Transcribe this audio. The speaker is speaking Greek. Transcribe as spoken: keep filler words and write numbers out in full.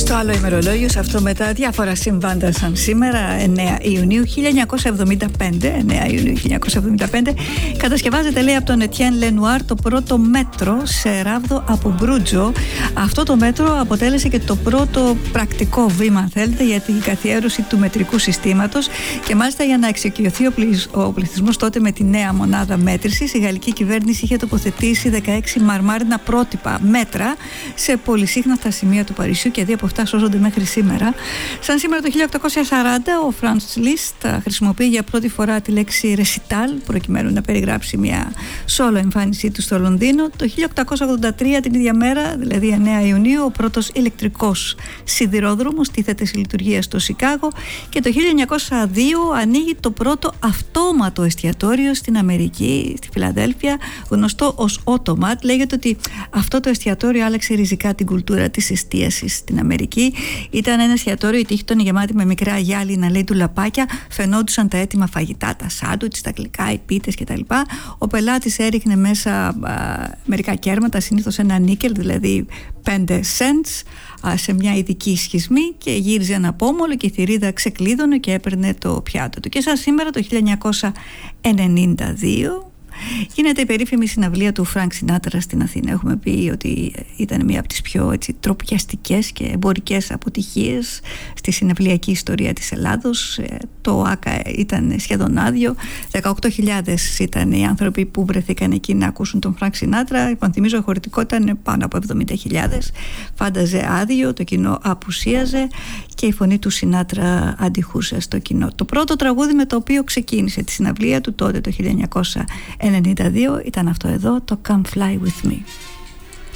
Στο άλλο ημερολόγιο, σε αυτό με τα διάφορα συμβάντα σαν σήμερα, εννέα Ιουνίου χίλια εννιακόσια εβδομήντα πέντε, εννέα Ιουνίου χίλια εννιακόσια εβδομήντα πέντε, κατασκευάζεται, λέει, από τον Ετιέν Λενουάρ το πρώτο μέτρο σε ράβδο από Μπρούτζο. Αυτό το μέτρο αποτέλεσε και το πρώτο πρακτικό βήμα, αν θέλετε, για την καθιέρωση του μετρικού συστήματος και μάλιστα για να εξοικειωθεί ο πληθυσμός τότε με τη νέα μονάδα μέτρησης. Η γαλλική κυβέρνηση είχε τοποθετήσει δεκαέξι μαρμάρινα πρότυπα μέτρα σε πολυσύχναστα σημεία του Παρισιού και δύο από αυτά σώζονται μέχρι σήμερα. Σαν σήμερα το χίλια οκτακόσια σαράντα, ο Φρανς Λίστ χρησιμοποιεί για πρώτη φορά τη λέξη ρεσιτάλ προκειμένου να περιγράψει μια σόλο εμφάνισή του στο Λονδίνο. Το χίλια οκτακόσια ογδόντα τρία, την ίδια μέρα, δηλαδή εννέα Ιουνίου, ο πρώτος ηλεκτρικός σιδηρόδρομος τίθεται σε λειτουργία στο Σικάγο και το χίλια εννιακόσια δύο ανοίγει το πρώτο αυτόματο εστιατόριο στην Αμερική, στη Φιλαδέλφια, γνωστό ως Automat. Λέγεται ότι αυτό το εστιατόριο άλλαξε ριζικά την κουλτούρα της εστίασης στην Αμερική. Ήταν ένα εστιατόριο, η τύχη ήταν γεμάτη με μικρά γυάλινα, λέει, τουλαπάκια. Φαινόντουσαν τα έτοιμα φαγητά, τα σάντουιτς, τα γλυκά, οι πίτες κτλ. Ο πελάτης έριχνε μέσα α, μερικά κέρματα, συνήθως ένα νίκελ, δηλαδή πέντε cents, α, σε μια ειδική σχισμή, και γύριζε ένα πόμολο και η θηρίδα ξεκλείδωνε και έπαιρνε το πιάτο του. Και σαν σήμερα το χίλια εννιακόσια ενενήντα δύο γίνεται η περίφημη συναυλία του Φρανκ Σινάτρα στην Αθήνα. Έχουμε πει ότι ήταν μία από τις πιο, έτσι, τροπιαστικές και εμπορικές αποτυχίες στη συναυλιακή ιστορία της Ελλάδος. Το ΆΚΑ ήταν σχεδόν άδειο. δεκαοκτώ χιλιάδες ήταν οι άνθρωποι που βρεθήκαν εκεί να ακούσουν τον Φρανκ Σινάτρα. Υπενθυμίζω, η χωρητικότητα ήταν πάνω από εβδομήντα χιλιάδες. Φάνταζε άδειο, το κοινό απουσίαζε και η φωνή του Σινάτρα αντιχούσε στο κοινό. Το πρώτο τραγούδι με το οποίο ξεκίνησε τη συναυλία του τότε, το χίλια εννιακόσια ενενήντα δύο, ήταν αυτό εδώ, το Come Fly With Me.